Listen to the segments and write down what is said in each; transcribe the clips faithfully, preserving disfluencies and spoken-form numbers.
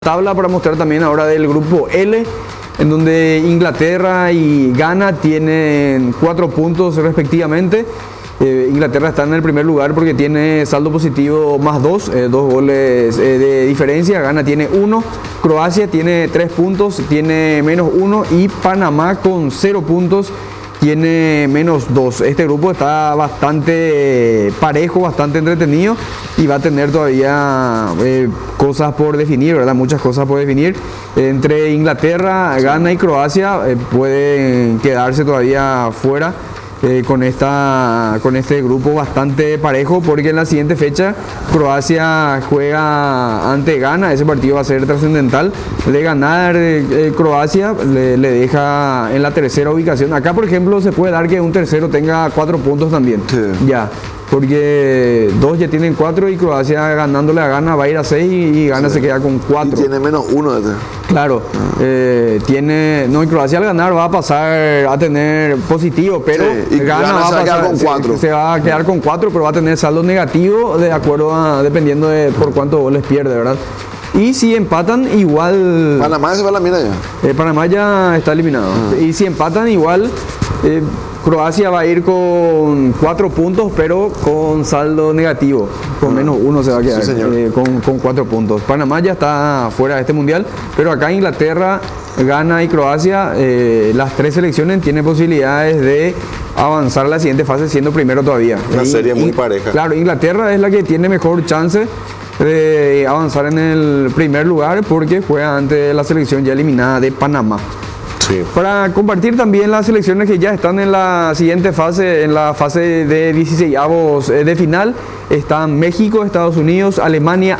Tabla para mostrar también ahora del grupo L, en donde Inglaterra y Ghana tienen cuatro puntos respectivamente. Eh, Inglaterra está en el primer lugar porque tiene saldo positivo más dos, eh, dos goles eh, de diferencia. Ghana tiene uno, Croacia tiene tres puntos, tiene menos uno, y Panamá con cero puntos tiene menos dos. Este grupo está bastante parejo, bastante entretenido, y va a tener todavía eh, cosas por definir, ¿verdad? Muchas cosas por definir. Entre Inglaterra, Ghana y Croacia eh, pueden quedarse todavía fuera eh, con, esta, con este grupo bastante parejo, porque en la siguiente fecha Croacia juega ante Ghana. Ese partido va a ser trascendental. De ganar eh, Croacia le, le deja en la tercera ubicación. Acá, por ejemplo, se puede dar que un tercero tenga cuatro puntos también. Sí. Ya. Porque dos ya tienen cuatro, y Croacia ganándole a Ghana va a ir a seis, y, y Ghana sí. se queda con cuatro. Y tiene menos uno. Este. Claro, ah. eh, tiene, no, y Croacia al ganar va a pasar a tener positivo, pero sí. y Ghana, Ghana va se va a quedar con se, cuatro. Se va a quedar con cuatro, pero va a tener saldo negativo de acuerdo a, dependiendo de por cuántos goles pierde, ¿verdad? Y si empatan, igual... Panamá se va a la mierda ya. Eh, Panamá ya está eliminado. Ah. Y si empatan, igual... Eh, Croacia va a ir con cuatro puntos, pero con saldo negativo. Con menos uno se va a quedar, sí, eh, con, con cuatro puntos. Panamá ya está fuera de este mundial, pero acá Inglaterra, Ghana y Croacia, eh, las tres selecciones tienen posibilidades de avanzar a la siguiente fase siendo primero todavía. Una y, serie muy y, pareja. Claro, Inglaterra es la que tiene mejor chance de avanzar en el primer lugar, porque juega ante la selección ya eliminada de Panamá. Sí. Para compartir también las selecciones que ya están en la siguiente fase, en la fase de dieciseisavos de final, están México, Estados Unidos, Alemania,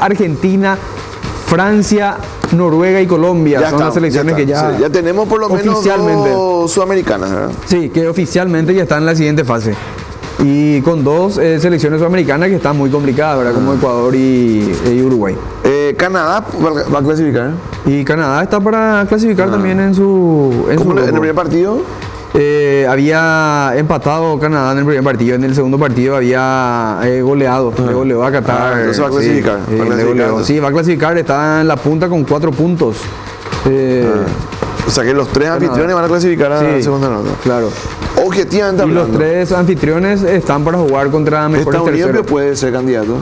Argentina, Francia, Noruega y Colombia. Ya Son está, las selecciones ya que ya, sí, ya tenemos por lo menos oficialmente, dos sudamericanas, ¿verdad? Sí, que oficialmente ya están en la siguiente fase. Y con dos eh, selecciones sudamericanas que están muy complicadas, ¿verdad? Como Ecuador y, y Uruguay. Eh, Canadá va a clasificar. Y Canadá está para clasificar ah. también en su... En, ¿Cómo su en el primer partido? Eh, había empatado Canadá en el primer partido. En el segundo partido había eh, goleado. Ah. Le goleó a Qatar. Ah, entonces va a clasificar. Sí, va a clasificar. Sí, va a clasificar. Está en la punta con cuatro puntos. Eh, ah. O sea que los tres Canadá. anfitriones van a clasificar a sí, la segunda ronda. Claro. Objetivamente y hablando. los tres anfitriones están para jugar contra mejores Estados Unidos terceros. Puede ser candidato.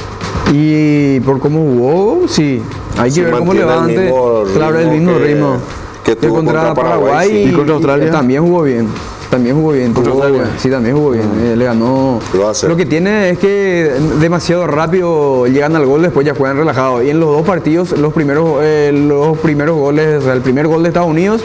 Y por cómo jugó, sí. Hay que sí, ver cómo le va antes. Claro, el mismo que, ritmo. Que tuvo contra, contra Paraguay, Paraguay y, y contra Australia. Y también jugó bien. También jugó bien. ¿Contra Australia? Sí, también jugó bien. Uh-huh. eh, le ganó. Lo, lo que tiene es que demasiado rápido llegan al gol, después ya juegan relajados. Y en los dos partidos, los primeros, eh, los primeros goles, o sea, el primer gol de Estados Unidos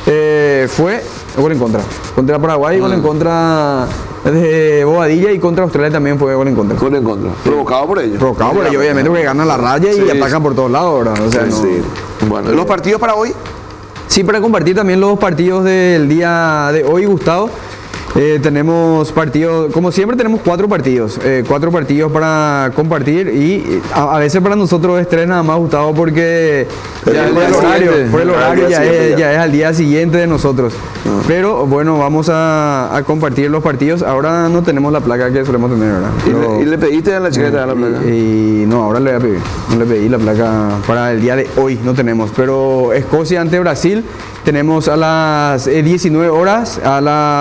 eh, fue gol en contra. Contra Paraguay, uh-huh. gol en contra de Bobadilla, y contra Australia también fue gol en contra. Gol en contra. Provocado por ellos. Provocado por ellos, obviamente, porque ganan la raya y sí, atacan por todos lados, ¿verdad? O sea, sí, no, sí. Bueno, ¿los partidos para hoy? Sí, para compartir también los partidos del día de hoy, Gustavo. Eh, tenemos partidos, como siempre tenemos cuatro partidos, eh, cuatro partidos para compartir, y a, a veces para nosotros es tres nada más, Gustavo, porque ya el, el horario, por el horario ya es, ya es al día siguiente de nosotros. Uh-huh. Pero bueno, vamos a, a compartir los partidos. Ahora no tenemos la placa que solemos tener, ¿verdad? Pero, ¿Y, le, ¿Y le pediste a la chiqueta eh, la placa? Y, y no, ahora le voy a pedir, no le pedí la placa para el día de hoy, no tenemos. Pero Escocia ante Brasil tenemos a las eh, diecinueve horas, a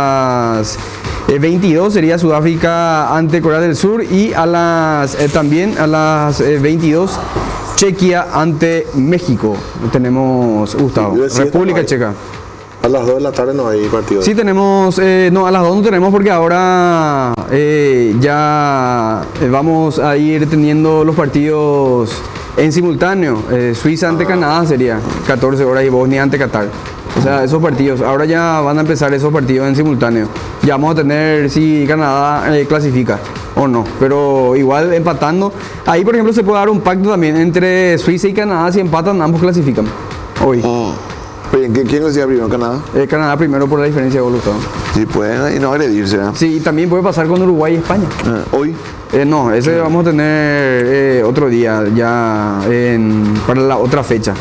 las eh, veintidós sería Sudáfrica ante Corea del Sur, y a las eh, también a las eh, veintidós Chequia ante México. Tenemos, Gustavo, República no Checa. A las dos de la tarde no hay partido. Sí tenemos, eh, no, a las dos no tenemos, porque ahora eh, ya eh, vamos a ir teniendo los partidos en simultáneo. eh, Suiza ante ah. Canadá sería catorce horas, y Bosnia ante Qatar. O sea, esos partidos, ahora ya van a empezar esos partidos en simultáneo. Ya vamos a tener si Canadá eh, clasifica o no, pero igual empatando. Ahí, por ejemplo, se puede dar un pacto también entre Suiza y Canadá. Si empatan, ambos clasifican hoy. Oh. ¿Quién, ¿Quién decía primero? ¿Canadá? Eh, Canadá primero por la diferencia de gol. Sí, pueden y no agredirse. ¿eh? Sí, y también puede pasar con Uruguay y España. Eh, ¿Hoy? Eh, no, ese vamos a tener eh, otro día, ya en, para la otra fecha.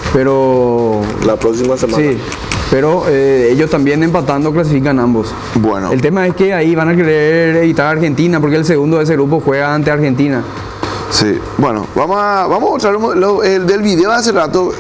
Pero... La próxima semana. Sí, pero eh, ellos también empatando clasifican ambos. Bueno. El tema es que ahí van a querer evitar a Argentina, porque el segundo de ese grupo juega ante Argentina. Sí, bueno, vamos a, vamos a mostrar lo- el del video de hace rato.